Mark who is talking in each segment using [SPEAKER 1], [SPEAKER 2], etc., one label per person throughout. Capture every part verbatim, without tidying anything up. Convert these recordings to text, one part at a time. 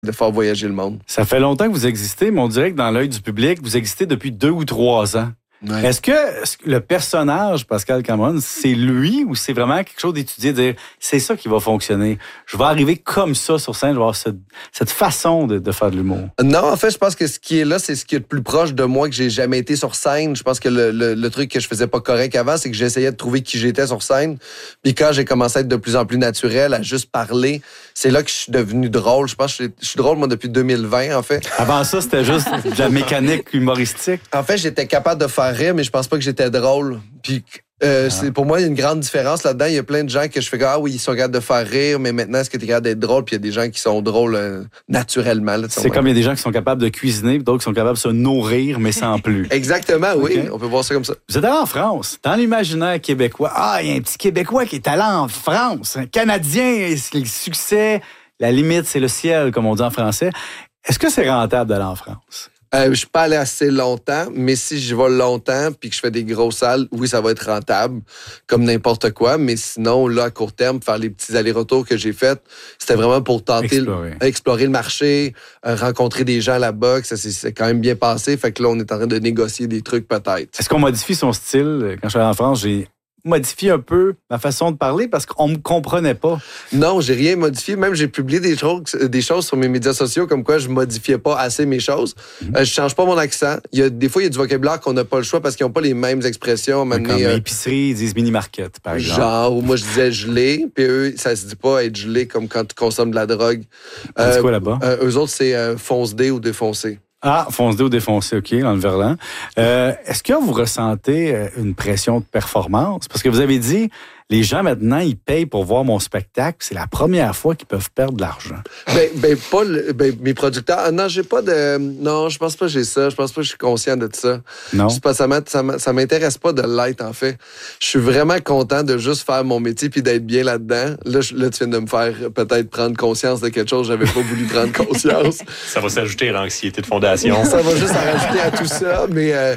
[SPEAKER 1] de faire voyager le monde.
[SPEAKER 2] Ça fait longtemps que vous existez, mais on dirait que dans l'œil du public, vous existez depuis deux ou trois ans. Ouais. Est-ce que le personnage, Pascal Cameron, c'est lui ou c'est vraiment quelque chose d'étudié, de dire c'est ça qui va fonctionner? Je vais arriver comme ça sur scène, je vais avoir cette, cette façon de, de faire de l'humour.
[SPEAKER 1] Non, en fait, je pense que ce qui est là, c'est ce qui est le plus proche de moi que j'ai jamais été sur scène. Je pense que le, le, le truc que je faisais pas correct avant, c'est que j'essayais de trouver qui j'étais sur scène. Puis quand j'ai commencé à être de plus en plus naturel, à juste parler, c'est là que je suis devenu drôle. Je pense que je suis drôle, moi, depuis deux mille vingt, en fait.
[SPEAKER 2] Avant ça, c'était juste de la mécanique humoristique.
[SPEAKER 1] En fait, j'étais capable de faire rire, mais je pense pas que j'étais drôle. Puis euh, ah. c'est, pour moi, il y a une grande différence là-dedans. Il y a plein de gens que je fais ah oui, ils sont capables de faire rire, mais maintenant, est-ce que tu es capable d'être drôle? Puis il y a des gens qui sont drôles euh, naturellement. Là,
[SPEAKER 2] c'est comme il y a des gens qui sont capables de cuisiner, puis d'autres qui sont capables de se nourrir, mais sans plus.
[SPEAKER 1] Exactement, oui. Okay. On peut voir ça comme ça.
[SPEAKER 2] Vous êtes allé en France, dans l'imaginaire québécois. Ah, il y a un petit Québécois qui est allé en France. Un Canadien, le succès, la limite, c'est le ciel, comme on dit en français. Est-ce que c'est rentable d'aller en France?
[SPEAKER 1] Euh, je suis pas allé assez longtemps, mais si j'y vais longtemps puis que je fais des grosses salles, oui, ça va être rentable, comme n'importe quoi. Mais sinon, là, à court terme, faire les petits allers-retours que j'ai faits, c'était vraiment pour tenter explorer, le, explorer le marché, euh, rencontrer des gens là-bas, que ça c'est, c'est quand même bien passé. Fait que là, on est en train de négocier des trucs peut-être.
[SPEAKER 2] Est-ce qu'on modifie son style? Quand je suis allé en France, j'ai modifié un peu ma façon de parler parce qu'on me comprenait pas.
[SPEAKER 1] Non, j'ai rien modifié. Même j'ai publié des choses, des choses sur mes médias sociaux comme quoi je modifiais pas assez mes choses. Mm-hmm. Euh, je change pas mon accent. Il y a des fois il y a du vocabulaire qu'on n'a pas le choix parce qu'ils ont pas les mêmes expressions.
[SPEAKER 2] Comme euh, l'épicerie, ils disent mini-market, par exemple.
[SPEAKER 1] Genre, où moi je disais gelé, puis eux, ça se dit pas être gelé comme quand tu consommes de la drogue.
[SPEAKER 2] Euh, c'est quoi là-bas?
[SPEAKER 1] Euh, eux autres, c'est euh, fonce-dé ou défoncé.
[SPEAKER 2] Ah, fonce-dé ou défoncé, OK, dans le verlan. Euh, est-ce que vous ressentez une pression de performance? Parce que vous avez dit, les gens maintenant, ils payent pour voir mon spectacle. C'est la première fois qu'ils peuvent perdre de l'argent.
[SPEAKER 1] Ben, ben pas le, ben, mes producteurs. Non, j'ai pas de. Non, je pense pas que j'ai ça. Je pense pas que je suis conscient de ça.
[SPEAKER 2] Non.
[SPEAKER 1] Je pas, ça, ça, ça m'intéresse pas de l'être, en fait. Je suis vraiment content de juste faire mon métier puis d'être bien là-dedans. Là, je, là, tu viens de me faire peut-être prendre conscience de quelque chose que j'avais pas voulu prendre conscience.
[SPEAKER 3] Ça va s'ajouter à l'anxiété de fondation.
[SPEAKER 1] Ça va juste en rajouter à tout ça, mais. Euh,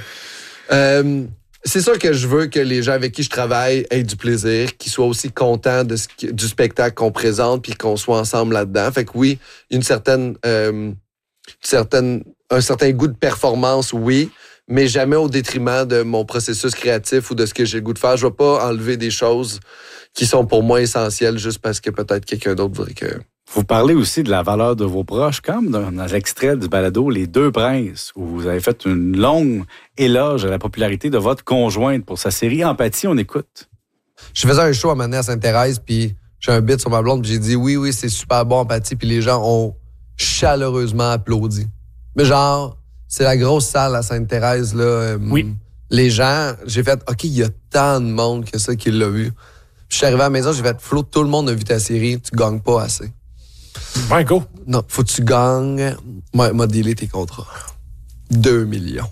[SPEAKER 1] euh, C'est sûr que je veux que les gens avec qui je travaille aient du plaisir, qu'ils soient aussi contents de ce qui, du spectacle qu'on présente puis qu'on soit ensemble là-dedans. Fait que oui, une certaine, euh, une certaine, un certain goût de performance, oui, mais jamais au détriment de mon processus créatif ou de ce que j'ai le goût de faire. Je vais pas enlever des choses qui sont pour moi essentielles juste parce que peut-être quelqu'un d'autre voudrait que...
[SPEAKER 2] Vous parlez aussi de la valeur de vos proches, comme dans, dans l'extrait du balado Les Deux Princes, où vous avez fait une longue éloge à la popularité de votre conjointe pour sa série Empathie. On écoute.
[SPEAKER 1] Je faisais un show à un moment donné à Sainte-Thérèse, puis j'ai un bit sur ma blonde, puis j'ai dit oui, oui, c'est super bon, Empathie, puis les gens ont chaleureusement applaudi. Mais genre, c'est la grosse salle à Sainte-Thérèse, là. Euh,
[SPEAKER 2] oui.
[SPEAKER 1] Les gens, j'ai fait, OK, il y a tant de monde que ça qui l'a vu. Puis je suis arrivé à la maison, j'ai fait, Flo, tout le monde a vu ta série, tu gagnes pas assez.
[SPEAKER 2] Ouais, go.
[SPEAKER 1] Non, faut que tu gagnes. Moi, m'a délai tes contrats. Deux millions.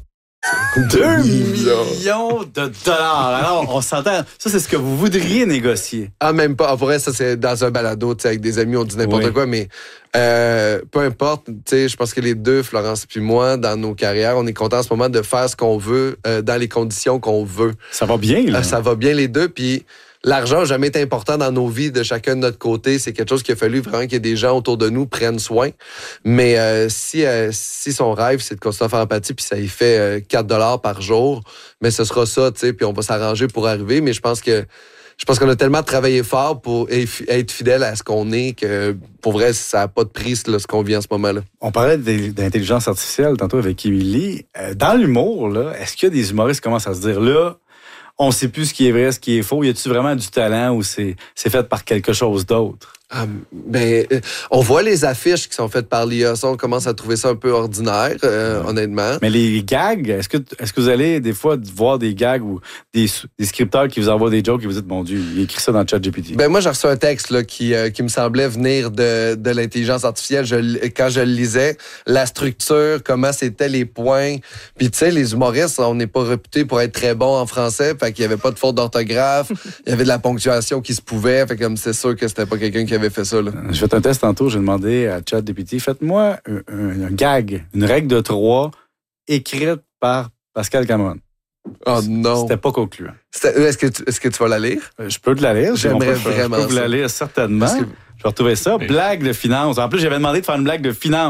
[SPEAKER 2] Deux millions de dollars. Alors, on s'entend. Ça, c'est ce que vous voudriez négocier.
[SPEAKER 1] Ah, même pas. En vrai, ça, c'est dans un balado, tu sais, avec des amis, on dit n'importe oui. quoi, mais euh, peu importe. Tu sais, je pense que les deux, Florence puis moi, dans nos carrières, on est contents en ce moment de faire ce qu'on veut euh, dans les conditions qu'on veut.
[SPEAKER 2] Ça va bien, là.
[SPEAKER 1] Euh, ça va bien, les deux, puis... L'argent n'a jamais été important dans nos vies de chacun de notre côté. C'est quelque chose qu'il a fallu vraiment que des gens autour de nous prennent soin. Mais euh, si euh, si son rêve, c'est de continuer à faire Empathie, puis ça y fait euh, quatre dollars par jour, mais ce sera ça, tu sais, puis on va s'arranger pour arriver. Mais je pense que je pense qu'on a tellement travaillé fort pour être fidèle à ce qu'on est que, pour vrai, ça n'a pas de prix, là, ce qu'on vit en ce moment-là.
[SPEAKER 2] On parlait d'intelligence artificielle tantôt avec Émilie. Dans l'humour, là, est-ce qu'il y a des humoristes qui commencent à se dire, là, on ne sait plus ce qui est vrai, ce qui est faux. Y a-tu vraiment du talent ou c'est, c'est fait par quelque chose d'autre?
[SPEAKER 1] Ah, ben, euh, on voit les affiches qui sont faites par l'I A. Ça, on commence à trouver ça un peu ordinaire, euh, ouais. honnêtement.
[SPEAKER 2] Mais les gags, est-ce que, est-ce que vous allez des fois voir des gags ou des, des scripteurs qui vous envoient des jokes et vous dites, mon Dieu, il écrit ça dans le chat G P T?
[SPEAKER 1] Ben, moi, j'ai reçu un texte là, qui, euh, qui me semblait venir de, de l'intelligence artificielle. Je, quand je le lisais, la structure, comment c'était les points. Puis, tu sais, les humoristes, on n'est pas réputés pour être très bons en français. Fait qu'il n'y avait pas de faute d'orthographe. Il y avait de la ponctuation qui se pouvait. Fait comme c'est sûr que c'était pas quelqu'un qui avait fait ça. Là.
[SPEAKER 2] J'ai fait un test tantôt, j'ai demandé à ChatGPT, faites-moi un, un, un gag, une règle de trois écrite par Pascal Cameron.
[SPEAKER 1] Oh non.
[SPEAKER 2] C'était pas concluant.
[SPEAKER 1] C'était, est-ce, que tu, est-ce que tu vas la lire?
[SPEAKER 2] Je peux te la lire.
[SPEAKER 1] J'aimerais
[SPEAKER 2] je,
[SPEAKER 1] vraiment
[SPEAKER 2] Je peux vous la lire certainement. Que... Je vais retrouver ça. Blague de finance. En plus, j'avais demandé de faire une blague de finance.